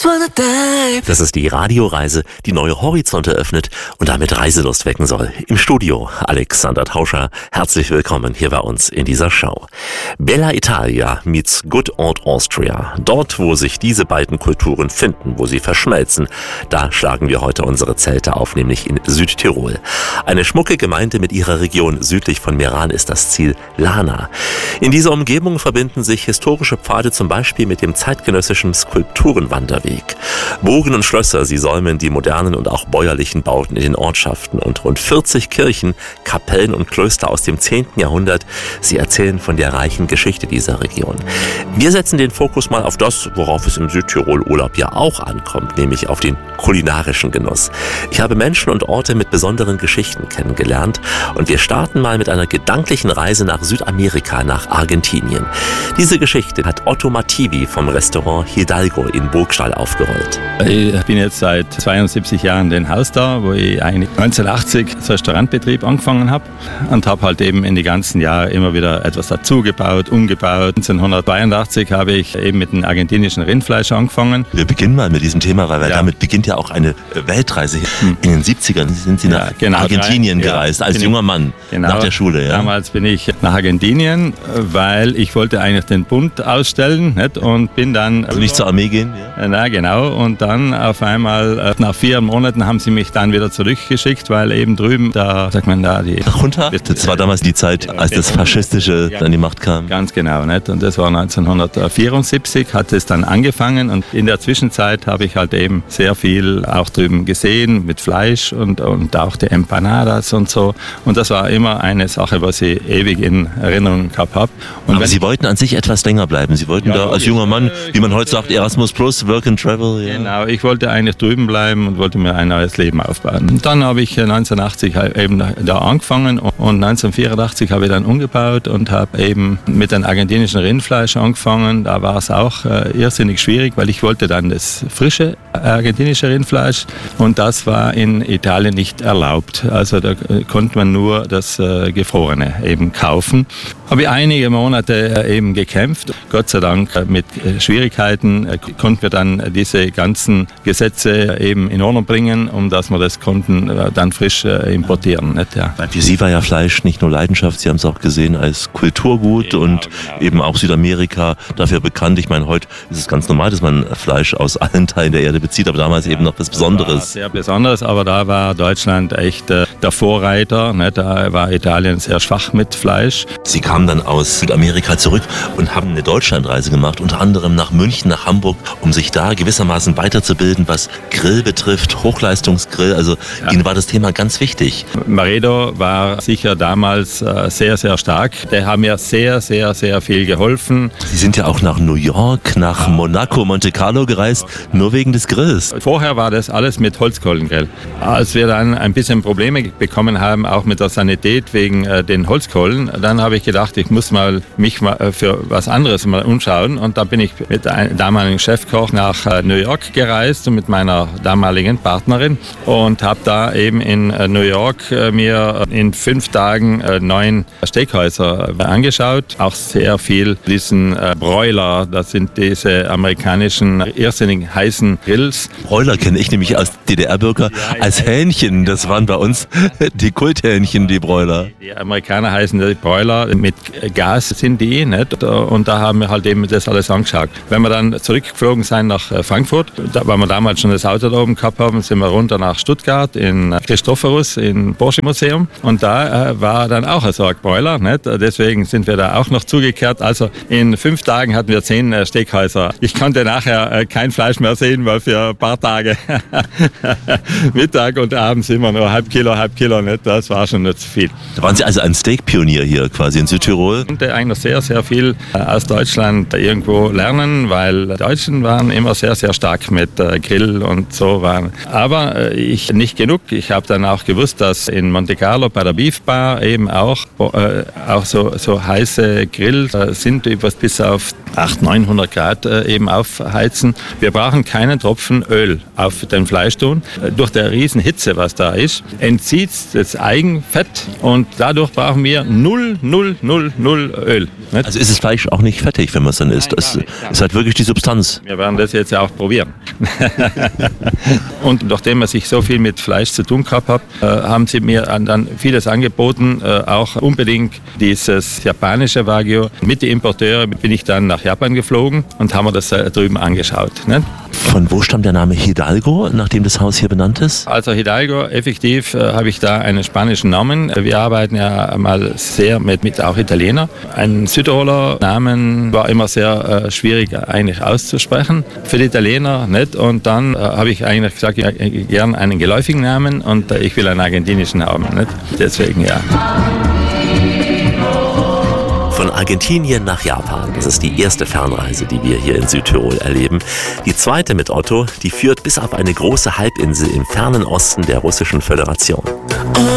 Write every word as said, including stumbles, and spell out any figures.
Das ist die Radioreise, die neue Horizonte öffnet und damit Reiselust wecken soll. Im Studio Alexander Tauscher. Herzlich willkommen hier bei uns in dieser Show. Bella Italia meets Good Old Austria. Dort, wo sich diese beiden Kulturen finden, wo sie verschmelzen, da schlagen wir heute unsere Zelte auf, nämlich in Südtirol. Eine schmucke Gemeinde mit ihrer Region südlich von Meran ist das Ziel Lana. In dieser Umgebung verbinden sich historische Pfade zum Beispiel mit dem zeitgenössischen Skulpturenwanderweg. Burgen und Schlösser, sie säumen die modernen und auch bäuerlichen Bauten in den Ortschaften und rund vierzig Kirchen, Kapellen und Klöster aus dem zehnten Jahrhundert, sie erzählen von der reichen Geschichte dieser Region. Wir setzen den Fokus mal auf das, worauf es im Südtirol-Urlaub ja auch ankommt, nämlich auf den kulinarischen Genuss. Ich habe Menschen und Orte mit besonderen Geschichten kennengelernt und wir starten mal mit einer gedanklichen Reise nach Südamerika, nach Argentinien. Diese Geschichte hat Otto Mativi vom Restaurant Hidalgo in Burgstall aufgerollt. Ich bin jetzt seit zweiundsiebzig Jahren in Haus da, wo ich eigentlich neunzehnhundertachtzig als Restaurantbetrieb angefangen habe und habe halt eben in die ganzen Jahre immer wieder etwas dazugebaut, umgebaut. neunzehnhundertzweiundachtzig habe ich eben mit dem argentinischen Rindfleisch angefangen. Wir beginnen mal mit diesem Thema, weil ja. damit beginnt ja auch eine Weltreise. Hm. In den siebzigern sind Sie nach ja, genau, Argentinien drei, gereist, ja, als junger Mann, genau, nach der Schule. Ja. Damals bin ich nach Argentinien, weil ich wollte eigentlich den Bund ausstellen, nicht? Und bin dann... Also nicht zur Armee gehen? Ja. Na genau, und dann auf einmal, nach vier Monaten haben sie mich dann wieder zurückgeschickt, weil eben drüben, da sagt man da die... Runter? Das war damals die Zeit, als das Faschistische an die Macht kam. Ganz genau, nicht? Und das war neunzehnhundertvierundsiebzig, hat es dann angefangen und in der Zwischenzeit habe ich halt eben sehr viel auch drüben gesehen mit Fleisch und, und auch die Empanadas und so. Und das war immer eine Sache, was ich ewig in Erinnerung gehabt habe. Und Aber Sie wollten an sich etwas länger bleiben. Sie wollten ja, da als junger Mann, wie man heute sagt, Erasmus Plus, Work and Travel. Ja. Genau, ich wollte eigentlich drüben bleiben und wollte mir ein neues Leben aufbauen. Und dann habe ich neunzehnhundertachtzig eben da angefangen und neunzehnhundertvierundachtzig habe ich dann umgebaut und habe eben mit dem argentinischen Rindfleisch angefangen. Da war es auch äh, irrsinnig schwierig, weil ich wollte dann das frische argentinische Rindfleisch und das war in Italien nicht erlaubt. Also da äh, konnte man nur das äh, Gefrorene eben kaufen. Habe ich einige Monate äh, eben gekämpft. Gott sei Dank äh, mit äh, Schwierigkeiten äh, konnten wir dann diese ganzen Gesetze eben in Ordnung bringen, um dass wir das konnten äh, dann frisch äh, importieren. Nicht? Ja. Für Sie war ja Fleisch nicht nur Leidenschaft, Sie haben es auch gesehen als Kulturgut genau, und genau. eben auch Südamerika dafür bekannt. Ich meine, heute ist es ganz normal, dass man Fleisch aus allen Teilen der Erde bezieht, aber damals ja, eben noch was Besonderes. Sehr Besonderes, aber da war Deutschland echt äh, der Vorreiter. Ne? Da war Italien sehr schwach mit Fleisch. Sie kamen dann aus Südamerika zurück und haben eine Deutschlandreise gemacht, unter anderem nach München, nach Hamburg, um sich da gewissermaßen weiterzubilden, was Grill betrifft, Hochleistungsgrill. Also ja. Ihnen war das Thema ganz wichtig. Maredo war sicher damals äh, sehr, sehr stark. Der hat mir sehr, sehr, sehr viel geholfen. Sie sind ja auch nach New York, nach Monaco, Monte Carlo gereist, nur wegen des Grills. Vorher war das alles mit Holzkohlengrill. Als wir dann ein bisschen Probleme bekommen haben, auch mit der Sanität wegen äh, den Holzkohlen, dann habe ich gedacht, ich muss mal mich mal äh, für was anderes mal umschauen. Und dann bin ich mit einem damaligen Chefkoch nach äh, New York gereist und mit meiner damaligen Partnerin und habe da eben in äh, New York äh, mir in fünf Tagen äh, neun Steakhäuser äh, angeschaut. Auch sehr viel diesen äh, Broiler, das sind diese amerikanischen irrsinnig heißen Grills. Broiler kenne ich nämlich als D D R-Bürger ja, als ja, Hähnchen. Das waren bei uns die Kulthähnchen, die Broiler. Die, die Amerikaner heißen die Broiler. Mit Gas sind die, nicht? Und da haben wir halt eben das alles angeschaut. Wenn wir dann zurückgeflogen sind nach Frankfurt, da, weil wir damals schon das Auto da oben gehabt haben, sind wir runter nach Stuttgart in Christophorus, in Porsche Museum. Und da äh, war dann auch ein Sorgbräuler, nicht? Deswegen sind wir da auch noch zugekehrt. Also in fünf Tagen hatten wir zehn äh, Steakhäuser. Ich konnte nachher äh, kein Fleisch mehr sehen, weil für ein paar Tage Mittag und abends immer nur halb Kilo, halb Kilo, nicht? Das war schon nicht zu viel. Da waren Sie also ein Steak-Pionier hier quasi in Südtirol? Ich konnte eigentlich sehr, sehr viel äh, aus Deutschland irgendwo lernen, weil die Deutschen waren immer sehr, sehr stark mit äh, Grill und so waren. Aber äh, ich nicht genug. Ich habe dann auch gewusst, dass in Monte Carlo bei der Beef Bar eben auch, äh, auch so, so heiße Grills äh, sind, die bis auf achthundert, neunhundert Grad äh, eben aufheizen. Wir brauchen keinen Tropfen Öl auf den Fleisch tun. Äh, durch die riesen Hitze, was da ist, entzieht das Eigenfett und dadurch brauchen wir null, null, null, null Öl. Nicht? Also ist das Fleisch auch nicht fettig, wenn man es dann isst? Es ist halt wirklich die Substanz. Wir werden das jetzt auch probieren. Und nachdem ich so viel mit Fleisch zu tun gehabt habe, äh, haben sie mir dann vieles angeboten, äh, auch unbedingt dieses japanische Wagyu. Mit den Importeuren bin ich dann nach Japan geflogen und haben mir das äh, drüben angeschaut. Ne? Von wo stammt der Name Hidalgo, nachdem das Haus hier benannt ist? Also Hidalgo, effektiv äh, habe ich da einen spanischen Namen. Wir arbeiten ja mal sehr mit, mit auch Italiener. Ein Südtiroler Namen war immer sehr äh, schwierig eigentlich auszusprechen für die Italiener. Nicht? Und dann äh, habe ich eigentlich gesagt, ich äh, gern einen geläufigen Namen und äh, ich will einen argentinischen haben. Nicht? Deswegen ja. Von Argentinien nach Japan, das ist die erste Fernreise, die wir hier in Südtirol erleben. Die zweite mit Otto, die führt bis auf eine große Halbinsel im fernen Osten der Russischen Föderation.